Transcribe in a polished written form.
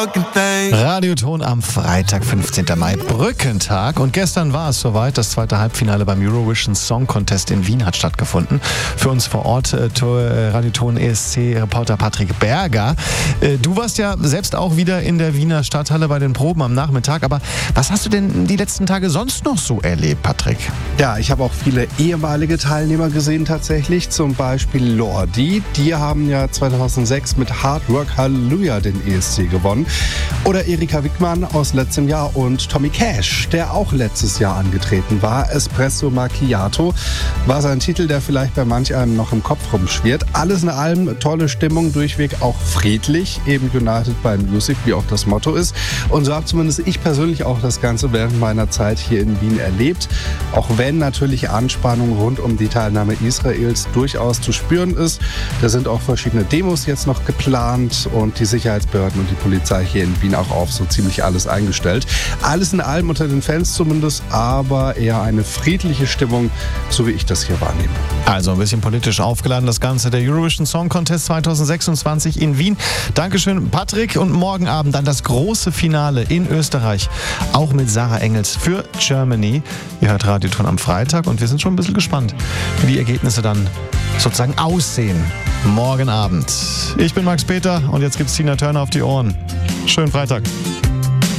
fucking thing. Radioton am Freitag, 15. Mai, Brückentag. Und gestern war es soweit, das zweite Halbfinale beim Eurovision Song Contest in Wien hat stattgefunden. Für uns vor Ort Radioton ESC-Reporter Patrick Berger. Du warst ja selbst auch wieder in der Wiener Stadthalle bei den Proben am Nachmittag. Aber was hast du denn die letzten Tage sonst noch so erlebt, Patrick? Ja, ich habe auch viele ehemalige Teilnehmer gesehen tatsächlich. Zum Beispiel Lordi. Die haben ja 2006 mit Hard Work Hallelujah den ESC gewonnen. Oder Erika Wickmann aus letztem Jahr und Tommy Cash, der auch letztes Jahr angetreten war. Espresso Macchiato war sein Titel, der vielleicht bei manch einem noch im Kopf rumschwirrt. Alles in allem tolle Stimmung, durchweg auch friedlich, eben United by Music, wie auch das Motto ist. Und so habe zumindest ich persönlich auch das Ganze während meiner Zeit hier in Wien erlebt. Auch wenn natürlich Anspannung rund um die Teilnahme Israels durchaus zu spüren ist. Da sind auch verschiedene Demos jetzt noch geplant und die Sicherheitsbehörden und die Polizei hier in Wien auch auf so ziemlich alles eingestellt. Alles in allem unter den Fans zumindest, aber eher eine friedliche Stimmung, so wie ich das hier wahrnehme. Also ein bisschen politisch aufgeladen das Ganze, der Eurovision Song Contest 2026 in Wien. Dankeschön, Patrick. Und morgen Abend dann das große Finale in Österreich, auch mit Sarah Engels für Germany. Ihr hört Radioton am Freitag und wir sind schon ein bisschen gespannt, wie die Ergebnisse dann sozusagen aussehen. Morgen Abend. Ich bin Max Peter und jetzt gibt's Tina Turner auf die Ohren. Schönen Freitag.